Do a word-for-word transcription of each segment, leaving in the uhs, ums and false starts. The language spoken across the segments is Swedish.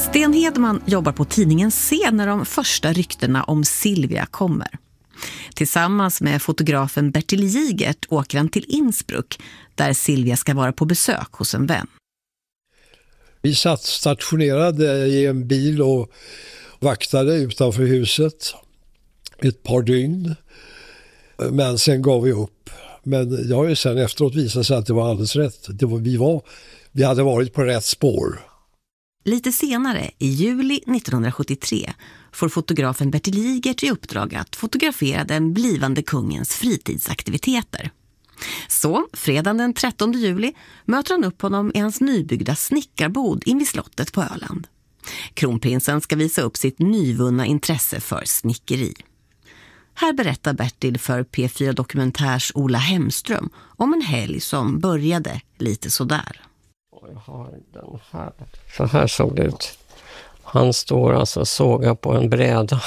Sten Hedman jobbar på tidningen C när de första ryktena om Silvia kommer. Tillsammans med fotografen Bertil Jigert åker han till Innsbruck där Silvia ska vara på besök hos en vän. Vi satt stationerade i en bil och vaktade utanför huset ett par dygn. Men sen gav vi upp. Men jag har ju sen efteråt visat sig att det var alldeles rätt. Det var, vi, var, vi hade varit på rätt spår. Lite senare, i juli nittonhundrasjuttiotre, får fotografen Bertil Jigert i uppdrag att fotografera den blivande kungens fritidsaktiviteter. Så, fredagen den trettonde juli, möter han upp honom i hans nybyggda snickarbod invid slottet på Öland. Kronprinsen ska visa upp sitt nyvunna intresse för snickeri. Här berättar Bertil för P fyra Dokumentärs Ola Hemström om en helg som började lite sådär. Jag har den här. Så här såg det ut. Han står alltså och sågar på en bräda.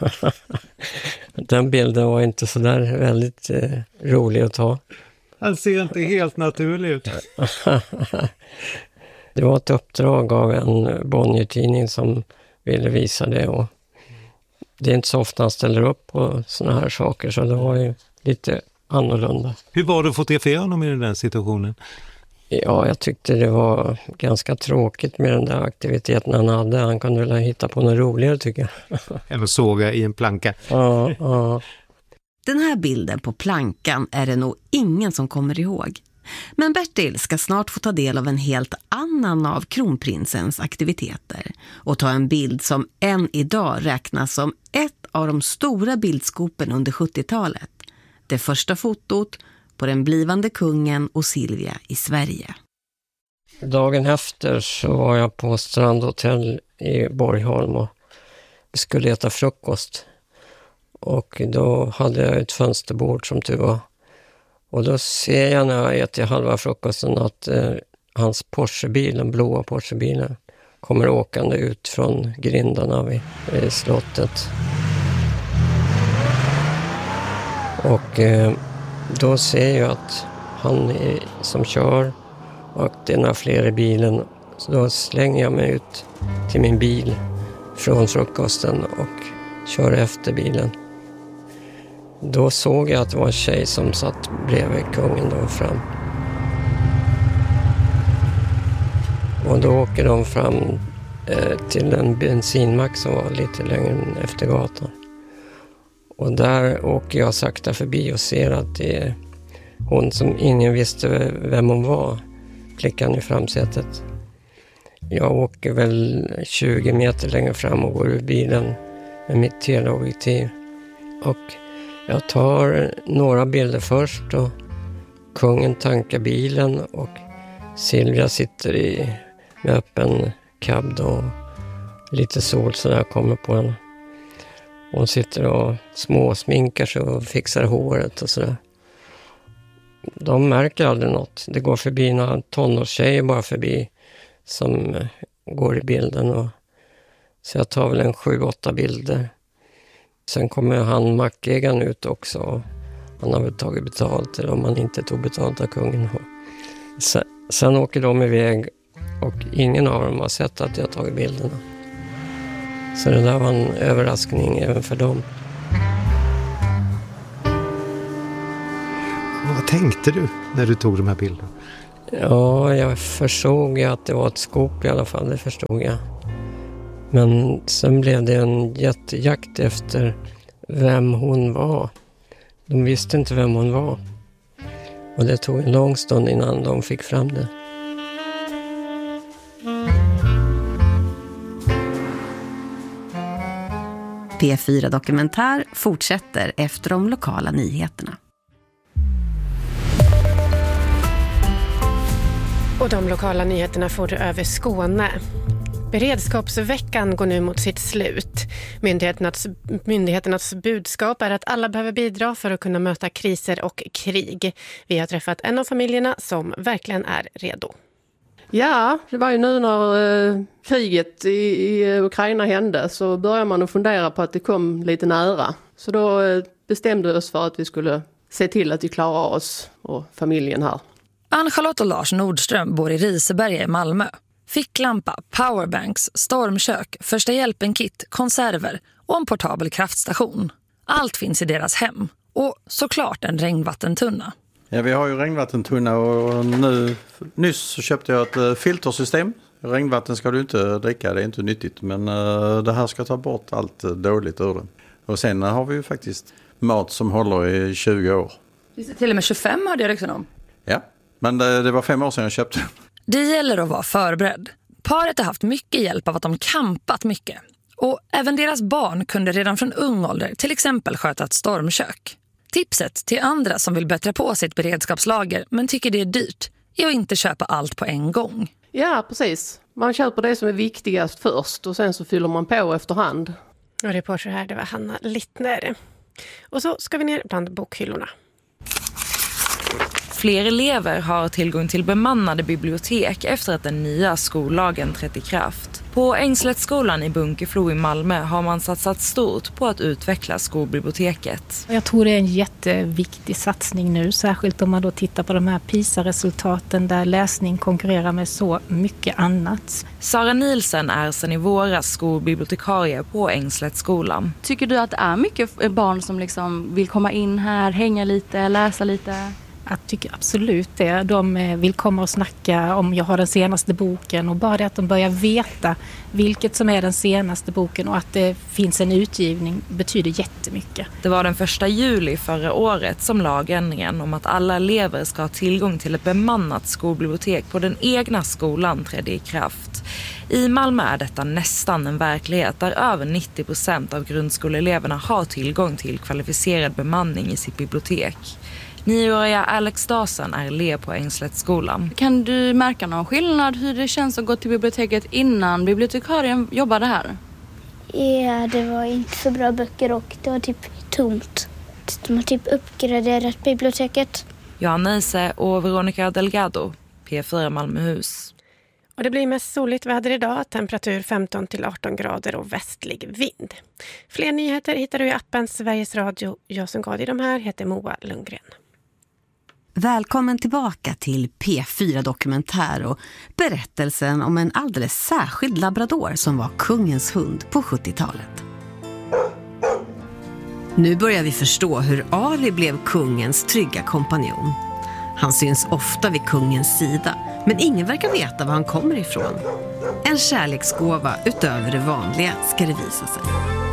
Den bilden var inte så där väldigt eh, rolig att ta. Han ser inte helt naturlig ut. Det var ett uppdrag av en Bonnier-tidning som ville visa det. Och det är inte så ofta han ställer upp på såna här saker, så det var ju lite annorlunda. Hur var det att fotografera honom i den där situationen? Ja, jag tyckte det var ganska tråkigt med den där aktiviteten han hade. Han kunde väl hitta på något roligare, tycker jag. Eller såga i en planka. Ja, ja. Den här bilden på plankan är det nog ingen som kommer ihåg. Men Bertil ska snart få ta del av en helt annan av kronprinsens aktiviteter och ta en bild som än idag räknas som ett av de stora bildskopen under sjuttiotalet. Det första fotot på den blivande kungen och Silvia i Sverige. Dagen efter så var jag på Strandhotell i Borgholm och skulle äta frukost. Och då hade jag ett fönsterbord som tur var. Och då ser jag när jag äter halva frukosten att eh, hans Porschebil, den blåa Porschebilen, kommer åkande ut från grindarna vid, vid slottet. Och eh, då ser jag att han är, som kör och det är några fler i bilen. Så då slänger jag mig ut till min bil från frukosten och kör efter bilen. Då såg jag att det var en tjej som satt bredvid kungen då fram. Och då åker de fram eh, till en bensinmack som var lite längre efter gatan. Och där åker jag sakta förbi och ser att det är hon som ingen visste vem hon var, flickan i framsätet. Jag åker väl tjugo meter längre fram och går ur bilen med mitt teleobjektiv. Och jag tar några bilder först och kungen tankar bilen och Silvia sitter i med öppen cab och lite sol så där kommer på henne. Hon sitter och småsminkar sig och fixar håret och sådär. De märker aldrig något. Det går förbi några tonårstjejer bara förbi som går i bilden. Och, så jag tar väl en sju, åtta bilder. Sen kommer han mackägaren ut också. Han har väl tagit betalt eller om han inte tog betalt av kungen. Sen, sen åker de iväg och ingen av dem har sett att jag har tagit bilderna. Så det där var en överraskning även för dem. Vad tänkte du när du tog de här bilderna? Ja, jag förstod att det var ett skop i alla fall, det förstod jag. Men sen blev det en jättejakt efter vem hon var. De visste inte vem hon var. Och det tog en lång stund innan de fick fram det. P fyra Dokumentär fortsätter efter de lokala nyheterna. Och de lokala nyheterna får du över Skåne. Beredskapsveckan går nu mot sitt slut. Myndigheternas, myndigheternas budskap är att alla behöver bidra för att kunna möta kriser och krig. Vi har träffat en av familjerna som verkligen är redo. Ja, det var ju nu när eh, kriget i, i Ukraina hände så började man att fundera på att det kom lite nära. Så då eh, bestämde vi oss för att vi skulle se till att vi klarar oss och familjen här. Ann-Charlotte och Lars Nordström bor i Riseberga i Malmö. Ficklampa, powerbanks, stormkök, första hjälpen-kit, konserver och en portabel kraftstation. Allt finns i deras hem. Och såklart en regnvattentunna. Ja, vi har ju regnvattentunna och nu nyss så köpte jag ett filtersystem. Regnvatten ska du inte dricka, det är inte nyttigt. Men uh, det här ska ta bort allt dåligt ur den. Och sen har vi ju faktiskt mat som håller i tjugo år. Till och med tjugofem hörde jag rykten om. Ja, men det, det var fem år sedan jag köpte den. Det gäller att vara förberedd. Paret har haft mycket hjälp av att de kampat mycket. Och även deras barn kunde redan från ung ålder till exempel sköta ett stormkök. Tipset till andra som vill bättra på sitt beredskapslager men tycker det är dyrt är att inte köpa allt på en gång. Ja, precis. Man köper det som är viktigast först och sen så fyller man på efterhand. Och reporter här, det var Hanna Littner. Och så ska vi ner bland bokhyllorna. Fler elever har tillgång till bemannade bibliotek efter att den nya skollagen trätt i kraft. På Ängslättsskolan i Bunkeflo i Malmö har man satsat stort på att utveckla skolbiblioteket. Jag tror det är en jätteviktig satsning nu, särskilt om man då tittar på de här PISA-resultaten där läsning konkurrerar med så mycket annat. Sara Nielsen är sedan i våras skolbibliotekarie på Ängslättsskolan. Tycker du att det är mycket barn som liksom vill komma in här, hänga lite, läsa lite? Jag tycker absolut det. De vill komma och snacka om jag har den senaste boken och bara det att de börjar veta vilket som är den senaste boken och att det finns en utgivning betyder jättemycket. Det var den första juli förra året som lagändringen om att alla elever ska ha tillgång till ett bemannat skolbibliotek på den egna skolan trädde i kraft. I Malmö är detta nästan en verklighet där över nittio procent av grundskoleeleverna har tillgång till kvalificerad bemanning i sitt bibliotek. Nioåriga Alex Dasen är elev på Ängslättsskolan. Kan du märka någon skillnad hur det känns att gå till biblioteket innan bibliotekarien jobbade här? Ja, det var inte så bra böcker och det var typ tomt. De har typ uppgraderat biblioteket. Johanna Ise och Veronica Delgado, P fyra Malmöhus. Och det blir mest soligt väder idag, temperatur femton till arton grader och västlig vind. Fler nyheter hittar du i appen Sveriges Radio. Jag som gav dig de här heter Moa Lundgren. Välkommen tillbaka till P fyra Dokumentär och berättelsen om en alldeles särskild labrador som var kungens hund på sjuttiotalet. Nu börjar vi förstå hur Ali blev kungens trygga kompanjon. Han syns ofta vid kungens sida, men ingen verkar veta var han kommer ifrån. En kärleksgåva utöver det vanliga ska det visa sig.